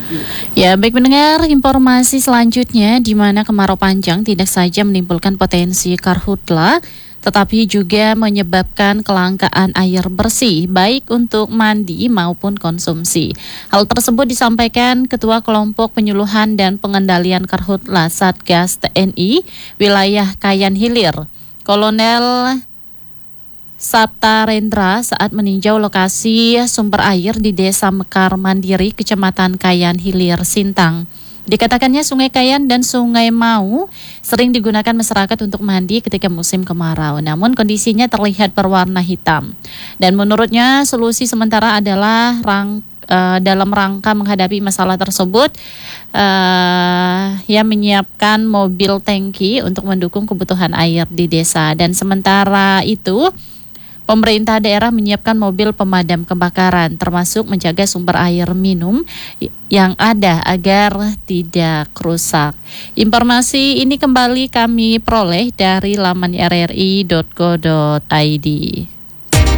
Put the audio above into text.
Ya, baik mendengar informasi selanjutnya di mana kemarau panjang tidak saja menimbulkan potensi karhutla, tetapi juga menyebabkan kelangkaan air bersih, baik untuk mandi maupun konsumsi. Hal tersebut disampaikan Ketua Kelompok Penyuluhan dan Pengendalian Karhutla Satgas TNI Wilayah Kayan Hilir, Kolonel Sabta Rendra saat meninjau lokasi sumber air di Desa Mekar Mandiri, Kecamatan Kayan Hilir, Sintang. Dikatakannya Sungai Kayan dan Sungai Mau sering digunakan masyarakat untuk mandi ketika musim kemarau, namun kondisinya terlihat berwarna hitam. Dan menurutnya solusi sementara adalah dalam rangka menghadapi masalah tersebut, menyiapkan mobil tangki untuk mendukung kebutuhan air di desa. Dan sementara itu, pemerintah daerah menyiapkan mobil pemadam kebakaran, termasuk menjaga sumber air minum yang ada agar tidak rusak. Informasi ini kembali kami peroleh dari laman rri.co.id.